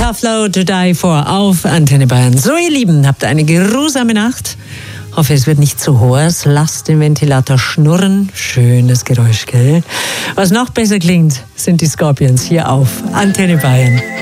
Tough Load to Die For auf Antenne Bayern. So, ihr Lieben, habt eine geruhsame Nacht. Hoffe, es wird nicht zu hohes. Lasst den Ventilator schnurren. Schönes Geräusch, gell? Was noch besser klingt, sind die Scorpions hier auf Antenne Bayern.